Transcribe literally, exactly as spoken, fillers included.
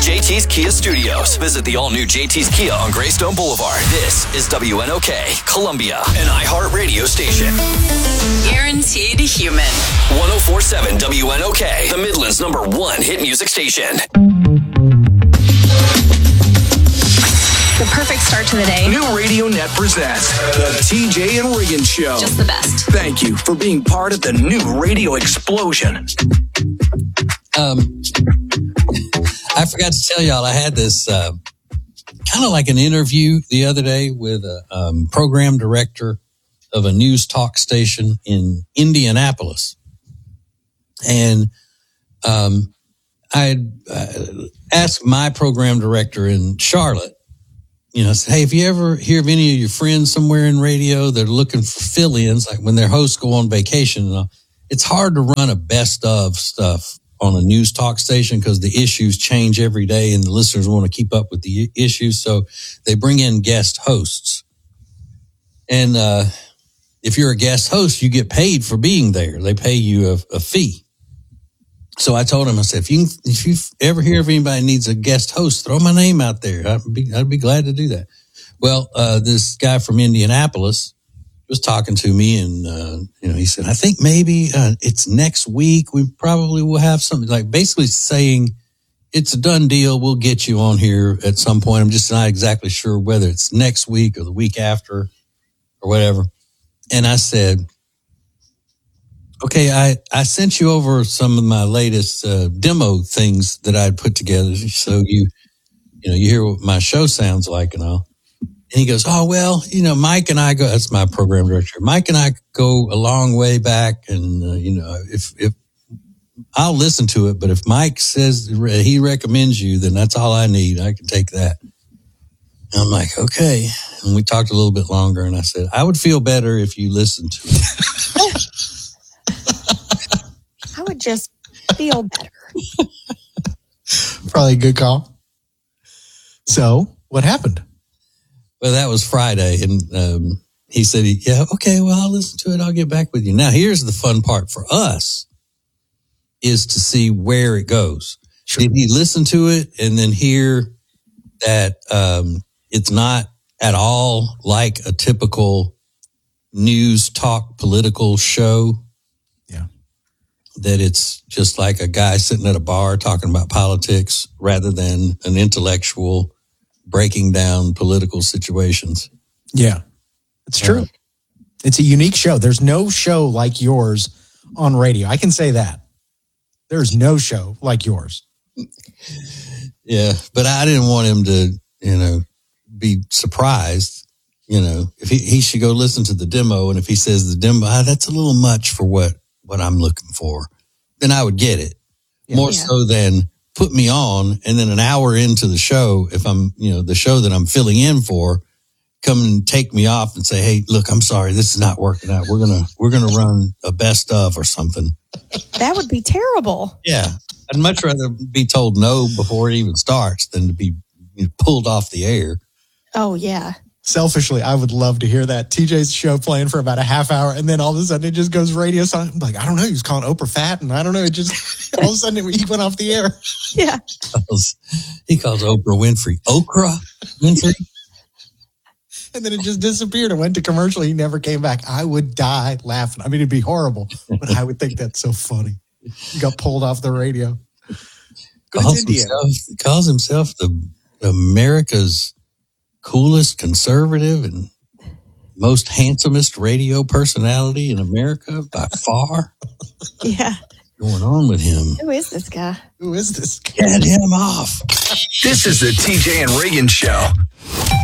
J T's Kia Studios. Visit the all-new J T's Kia on Greystone Boulevard. This is W N O K, Columbia, an iHeartRadio station. Guaranteed human. one oh four point seven W N O K, the Midland's number one hit music station. The perfect start to the day. New Radio Net presents the T J and Regan Show. Just the best. Thank you for being part of the new radio explosion. Um, I forgot to tell y'all I had this uh, kind of like an interview the other day with a um, program director of a news talk station in Indianapolis. And um, I uh, asked my program director in Charlotte, you know, say, hey, if you ever hear of any of your friends somewhere in radio that are looking for fill-ins, like when their hosts go on vacation and all, it's hard to run a best of stuff on a news talk station because the issues change every day and the listeners want to keep up with the issues. So they bring in guest hosts. And uh, if you're a guest host, you get paid for being there. They pay you a, a fee. So I told him, I said, if you if you ever hear of anybody needs a guest host, throw my name out there. I'd be I'd be glad to do that. Well, uh, this guy from Indianapolis was talking to me, and uh, you know, he said, I think maybe uh, it's next week. We probably will have something, like basically saying it's a done deal. We'll get you on here at some point. I'm just not exactly sure whether it's next week or the week after or whatever. And I said, okay, I, I sent you over some of my latest uh, demo things that I'd put together. So you, you know, you hear what my show sounds like and all. And he goes, oh, well, you know, Mike and I go, that's my program director. Mike and I go a long way back. And, uh, you know, if, if I'll listen to it, but if Mike says he recommends you, then that's all I need. I can take that. And I'm like, okay. And we talked a little bit longer and I said, I would feel better if you listened to it. I would just feel better. Probably a good call. So, what happened? Well, that was Friday, and um, he said, yeah, okay, well, I'll listen to it. I'll get back with you. Now, here's the fun part for us, is to see where it goes. Sure. Did he listen to it and then hear that um, it's not at all like a typical news talk political show? That it's just like a guy sitting at a bar talking about politics rather than an intellectual breaking down political situations. Yeah, it's true. Uh, it's a unique show. There's no show like yours on radio. I can say that. There's no show like yours. Yeah, but I didn't want him to, you know, be surprised. You know, if he, he should go listen to the demo, and if he says the demo, ah, that's a little much for what what I'm looking for, then I would get it. Yeah, More yeah. so than put me on, and then an hour into the show, if I'm, you know, the show that I'm filling in for, come and take me off and say, hey, look, I'm sorry, this is not working out. We're going to, we're going to run a best of or something. That would be terrible. Yeah. I'd much rather be told no before it even starts than to be you know, pulled off the air. Oh, yeah. Selfishly, I would love to hear that. T J's show playing for about a half hour, and then all of a sudden it just goes radio song. I'm like, I don't know. He was calling Oprah fat, and I don't know. It just, all of a sudden he went off the air. Yeah. He calls, he calls Oprah Winfrey Okra Winfrey. And then it just disappeared and went to commercial. He never came back. I would die laughing. I mean, it'd be horrible, but I would think that's so funny. He got pulled off the radio. Calls himself, calls himself the America's coolest conservative and most handsomest radio personality in America by far. Yeah. What's going on with him? Who is this guy? Who is this guy? Get him off. This is the T J and Regan Show.